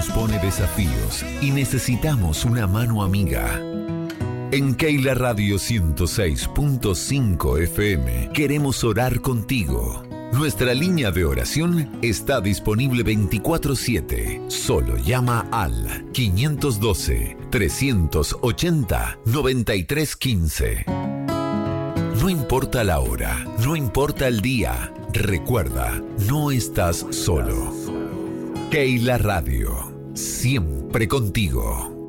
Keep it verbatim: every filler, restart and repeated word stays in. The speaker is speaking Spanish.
nos pone desafíos y necesitamos una mano amiga. En Keila Radio ciento seis punto cinco F M queremos orar contigo. Nuestra línea de oración está disponible veinticuatro siete. Solo llama al quinientos doce, trescientos ochenta, noventa y tres quince. No importa la hora, no importa el día, recuerda, no estás solo. Keila Radio, siempre contigo.